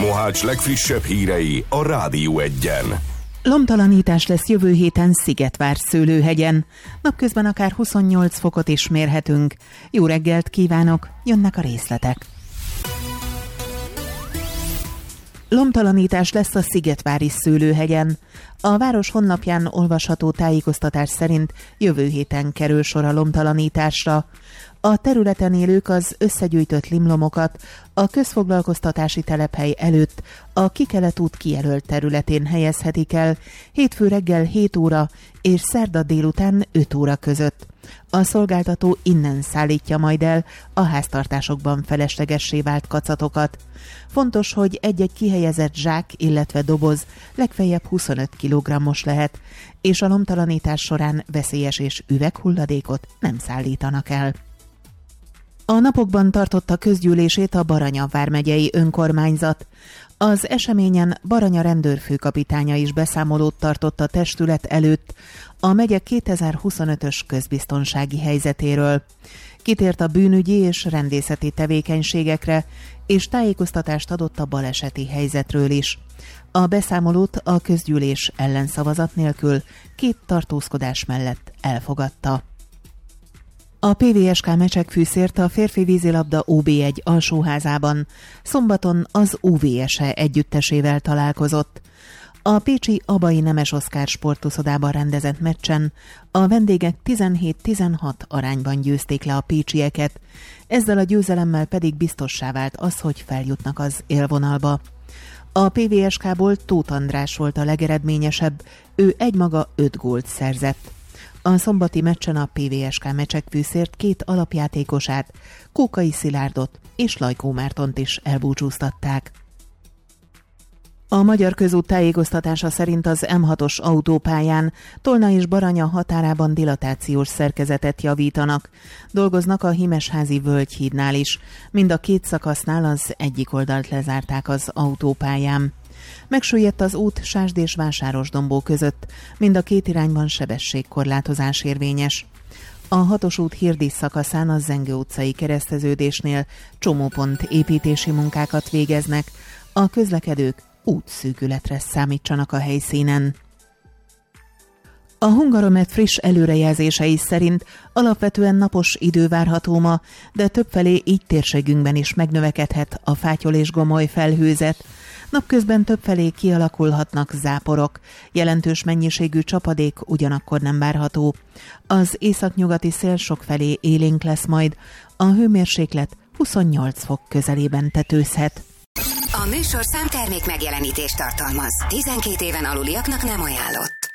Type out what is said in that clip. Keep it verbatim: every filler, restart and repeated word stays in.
Mohács legfrissebb hírei a Rádió Egyen. Lomtalanítás lesz jövő héten Szigetvár szőlőhegyen. Napközben akár huszonnyolc fokot is mérhetünk. Jó reggelt kívánok, jönnek a részletek. Lomtalanítás lesz a Szigetvári szőlőhegyen. A város honlapján olvasható tájékoztatás szerint jövő héten kerül sor a lomtalanításra. A területen élők az összegyűjtött limlomokat a közfoglalkoztatási telephely előtt a Kikelet út kijelölt területén helyezhetik el hétfő reggel hét óra és szerda délután öt óra között. A szolgáltató innen szállítja majd el a háztartásokban feleslegessé vált kacatokat. Fontos, hogy egy-egy kihelyezett zsák, illetve doboz legfeljebb huszonöt kilogrammos lehet, és a lomtalanítás során veszélyes és üveghulladékot nem szállítanak el. A napokban tartotta közgyűlését a Baranya vármegyei önkormányzat. Az eseményen Baranya rendőrfőkapitánya is beszámolót tartott a testület előtt a megye kétezer-huszonötös közbiztonsági helyzetéről. Kitért a bűnügyi és rendészeti tevékenységekre, és tájékoztatást adott a baleseti helyzetről is. A beszámolót a közgyűlés ellenszavazat nélkül két tartózkodás mellett elfogadta. A pé vé es ká Mecsekfűszért a férfi vízilabda ó bé egy alsóházában szombaton az o vé es e együttesével találkozott. A pécsi Abai Nemes Oszkár sportuszodában rendezett meccsen a vendégek tizenhét tizenhat arányban győzték le a pécsieket, ezzel a győzelemmel pedig biztossá vált az, hogy feljutnak az élvonalba. A pé vé es ká-ból Tóth András volt a legeredményesebb, ő egymaga öt gólt szerzett. A szombati meccsen a pé vé es ká Mecsekfűszért két alapjátékosát, Kókai Szilárdot és Lajkó Mártont is elbúcsúztatták. A Magyar Közút tájékoztatása szerint az em hatos autópályán Tolna és Baranya határában dilatációs szerkezetet javítanak. Dolgoznak a Himesházi Völgyhídnál is. Mind a két szakasznál az egyik oldalt lezárták az autópályán. Megsüllyedt az út Sásd és Vásárosdombó között, mind a két irányban sebességkorlátozás érvényes. A hatos út Hirdi szakaszán a Zengő utcai kereszteződésnél csomópont építési munkákat végeznek, a közlekedők útszűkületre számítsanak a helyszínen. A Hungaromet friss előrejelzései szerint alapvetően napos idő várható ma, de többfelé így térségünkben is megnövekedhet a fátyol és gomoly felhőzet. Napközben többfelé kialakulhatnak záporok, jelentős mennyiségű csapadék ugyanakkor nem várható. Az északnyugati szél sokfelé élénk lesz majd, a hőmérséklet huszonnyolc fok közelében tetőzhet. A műsorszám termék megjelenítést tartalmaz. tizenkét éven aluliaknak nem ajánlott.